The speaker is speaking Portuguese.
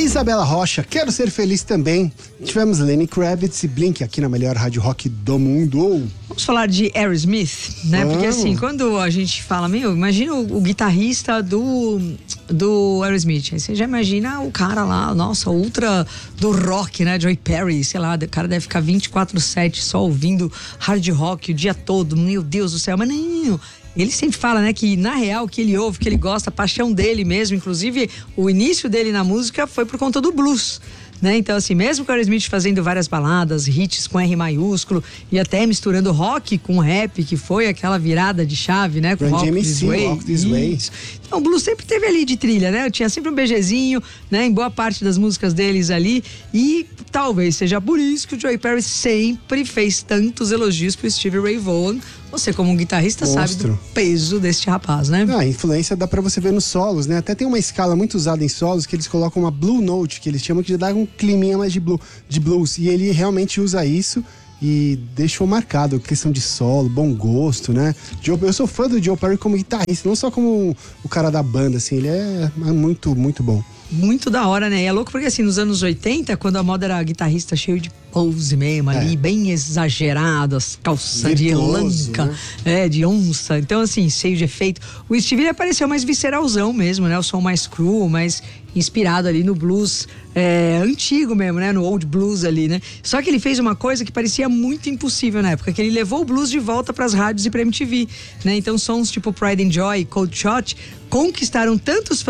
Isabela Rocha, Quero Ser Feliz também. Tivemos Lenny Kravitz e Blink aqui na melhor rádio rock do mundo. Vamos falar de Aerosmith, né? Porque assim, quando a gente fala, imagina o guitarrista do Aerosmith. Aí você já imagina o cara lá, nossa, ultra do rock, né? Joey Perry, sei lá, o cara deve ficar 24/7 só ouvindo hard rock o dia todo. Meu Deus do céu, mas não. Ele sempre fala, né, que na real o que ele ouve, o que ele gosta, a paixão dele mesmo, inclusive o início dele na música foi por conta do blues, né? Então assim, mesmo com o Aerosmith fazendo várias baladas, hits com R maiúsculo e até misturando rock com rap, que foi aquela virada de chave, né, com Walk This Way. Então o blues sempre teve ali de trilha, né? Tinha sempre um BGzinho, né, em boa parte das músicas deles ali, e talvez seja por isso que o Joey Perry sempre fez tantos elogios pro Stevie Ray Vaughan. Você, como um guitarrista, sabe do peso deste rapaz, né? A influência dá pra você ver nos solos, né? Até tem uma escala muito usada em solos que eles colocam uma blue note, que eles chamam que dá um climinha mais de blues. E ele realmente usa isso e deixou marcado, questão de solo, bom gosto, né? Eu sou fã do Joe Perry como guitarrista, não só como o cara da banda, assim, ele é muito, muito bom. Muito da hora, né? E é louco porque assim, nos anos 80, quando a moda era guitarrista cheio de pose mesmo ali, bem exagerado, as calças de elanca, né? De onça, então assim, cheio de efeito. O Stevie apareceu mais visceralzão mesmo, né? O som mais cru, mais inspirado ali no blues antigo mesmo, né? No old blues ali, né? Só que ele fez uma coisa que parecia muito impossível na época, que ele levou o blues de volta pras rádios e pra MTV, né? Então sons tipo Pride and Joy, Cold Shot conquistaram tantos fãs